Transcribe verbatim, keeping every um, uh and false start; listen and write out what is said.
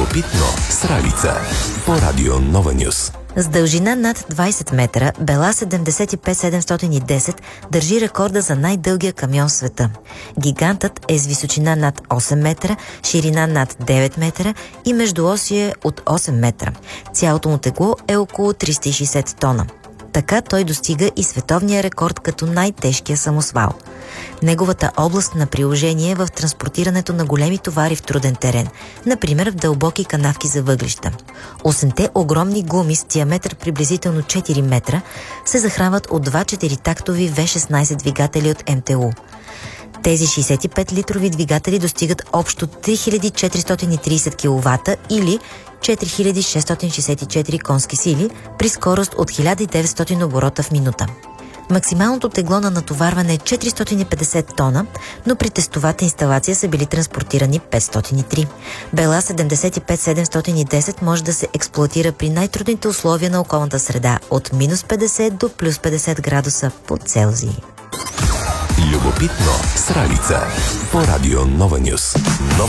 Любопитно с Ралица по Радио Нова Нюс. С дължина над двайсет метра, Бела седемдесет и пет седемстотин и десет държи рекорда за най-дългия камион в света. Гигантът е с височина над осем метра, ширина над девет метра и междуосие от осем метра. Цялото му тегло е около триста и шейсет тона. Така той достига и световния рекорд като най-тежкия самосвал. Неговата област на приложение е в транспортирането на големи товари в труден терен, например в дълбоки канавки за въглища. Осемте огромни гуми с диаметър приблизително четири метра се захранват от два четиритактови В шестнайсет двигатели от М Т У. Тези шейсет и пет литрови двигатели достигат общо три хиляди четиристотин и трийсет киловата или четири хиляди шестстотин шейсет и четири конски сили при скорост от хиляда и деветстотин оборота в минута. Максималното тегло на натоварване е четиристотин и петдесет тона, но при тестовата инсталация са били транспортирани петстотин и три. Бела седемдесет и пет седемстотин и десет може да се експлоатира при най-трудните условия на околната среда от минус петдесет до плюс петдесет градуса по Целзий. Любопитно с Ралица по Радио Нова Нюс. Нова